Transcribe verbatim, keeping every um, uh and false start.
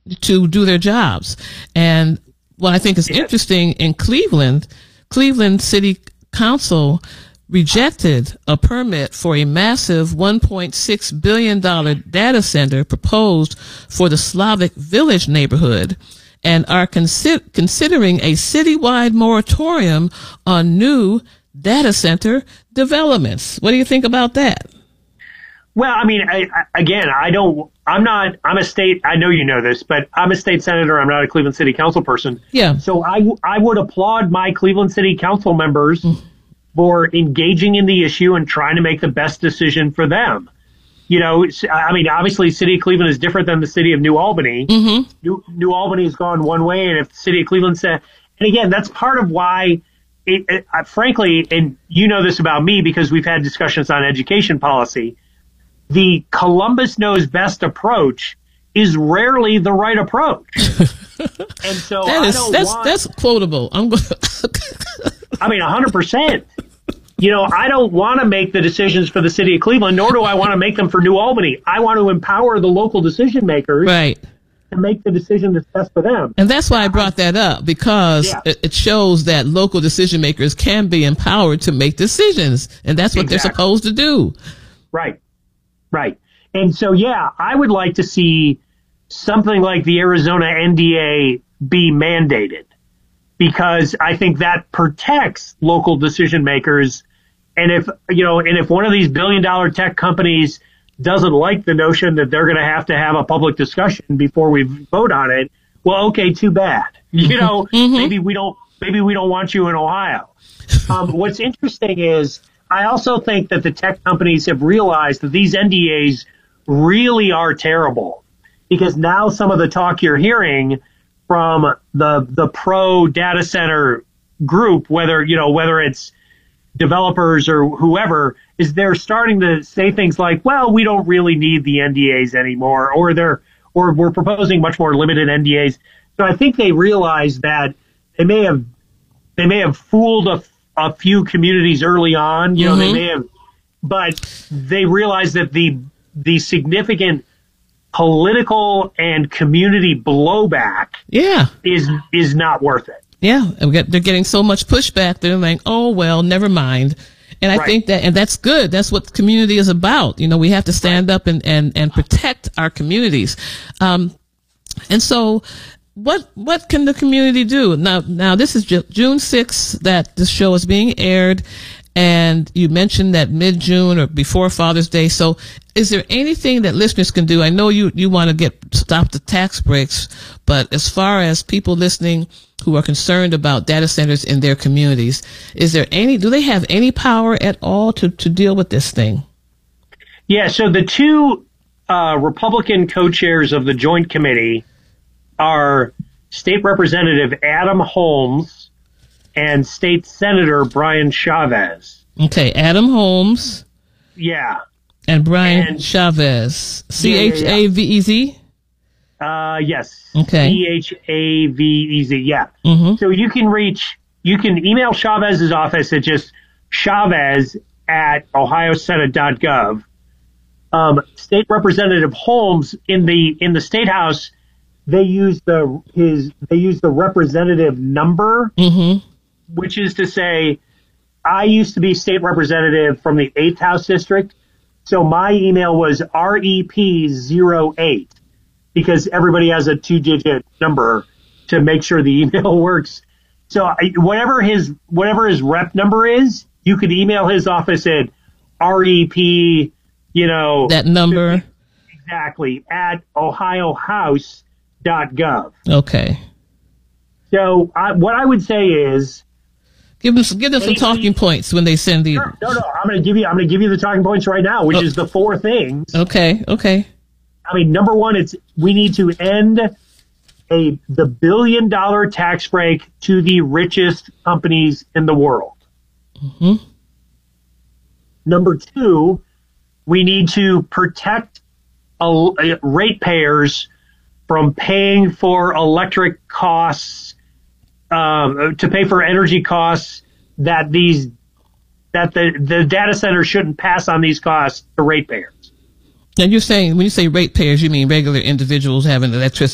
to do their jobs. And what I think is interesting in Cleveland, Cleveland City Council rejected a permit for a massive one point six billion dollars data center proposed for the Slavic Village neighborhood, and are consider- considering a citywide moratorium on new data center developments. What do you think about that? Well, I mean, I, I, again, I don't, I'm not, I'm a state, I know you know this, but I'm a state senator. I'm not a Cleveland City Council person. Yeah. So I, I would applaud my Cleveland City Council members mm. for engaging in the issue and trying to make the best decision for them. You know, I mean, obviously, City of Cleveland is different than the City of New Albany. Mm-hmm. New, New Albany has gone one way, and if the City of Cleveland said, and again, that's part of why, it, it, uh, frankly, and you know this about me because we've had discussions on education policy, the Columbus knows best approach is rarely the right approach. And so that is, I don't that's, want, that's quotable. I'm going I mean, one hundred percent. You know, I don't want to make the decisions for the City of Cleveland, nor do I want to make them for New Albany. I want to empower the local decision makers right. to make the decision that's best for them. And that's why I brought that up, because yeah. it shows that local decision makers can be empowered to make decisions, and that's what exactly. they're supposed to do. Right. Right. And so, yeah, I would like to see something like the Arizona N D A be mandated, because I think that protects local decision makers. And if, you know, and if one of these billion dollar tech companies doesn't like the notion that they're going to have to have a public discussion before we vote on it, well, okay, too bad. You know, mm-hmm. maybe we don't, maybe we don't want you in Ohio. Um, what's interesting is I also think that the tech companies have realized that these N D As really are terrible, because now some of the talk you're hearing from the the pro data center group, whether, you know, whether it's developers or whoever, is they're starting to say things like, well, we don't really need the N D As anymore, or they're, or we're proposing much more limited N D As. So I think they realize that they may have, they may have fooled a, a few communities early on, you know, mm-hmm. they may have, but they realize that the, the significant political and community blowback yeah. is, is not worth it. Yeah, they're getting so much pushback. They're like, oh, well, never mind. And I right. think that, and that's good. That's what the community is about. You know, we have to stand right. up and, and, and protect our communities. Um, and so what, what can the community do? Now, now this is Ju- June sixth that this show is being aired. And you mentioned that mid-June or before Father's Day. So is there anything that listeners can do? I know you, you want to get, stop the tax breaks, but as far as people listening who are concerned about data centers in their communities, is there any, do they have any power at all to, to deal with this thing? Yeah. So the two, uh, Republican co-chairs of the Joint Committee are State Representative Adam Holmes and State Senator Brian Chavez. Okay, Adam Holmes. Yeah. And Brian and, Chavez. C H A V E Z? Uh, yes. Okay. C H A V E Z, yeah. Mm-hmm. So you can reach, you can email Chavez's office at just Chavez at ohio senate dot gov. Um, State Representative Holmes in the, in the State House, they use the, his, they use the representative number. Mm-hmm. Which is to say, I used to be state representative from the eighth House District. So my email was R E P zero eight, because everybody has a two digit number to make sure the email works. So I, whatever his, whatever his rep number is, you could email his office at R E P, you know, that number. Exactly, at ohio house dot gov. Okay. So I, what I would say is, Give them some, give them some talking points when they send the. Sure. No, no, I'm going to give you. I'm going to give you the talking points right now, which oh. is the four things. Okay. Okay. I mean, number one, it's we need to end a the billion dollar tax break to the richest companies in the world. Mm-hmm. Number two, we need to protect uh, ratepayers from paying for electric costs. Um, to pay for energy costs that these that the, the data center shouldn't pass on these costs to ratepayers. And you're saying, when you say ratepayers, you mean regular individuals having electricity